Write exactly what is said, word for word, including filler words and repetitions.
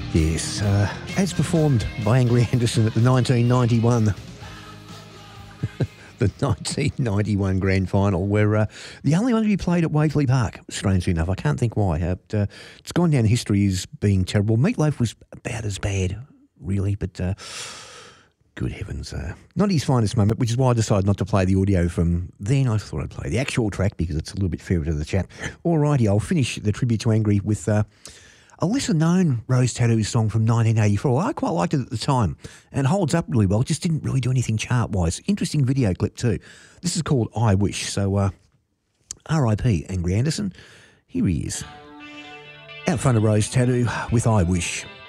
Yes, uh, as performed by Angry Anderson at the nineteen ninety-one, the nineteen ninety-one Grand Final, where uh, the only one to be played at Waverley Park, strangely enough. I can't think why. Uh, but, uh, it's gone down in history as being terrible. Meatloaf was about as bad, really, but uh, good heavens. Uh, not his finest moment, which is why I decided not to play the audio from then. I thought I'd play the actual track because it's a little bit fairer to the chat. Alrighty, I'll finish the tribute to Angry with... Uh, a lesser-known Rose Tattoo song from nineteen eighty-four. I quite liked it at the time and holds up really well. It just didn't really do anything chart-wise. Interesting video clip too. This is called I Wish. So uh, R I P Angry Anderson. Here he is. Out front of Rose Tattoo with I Wish.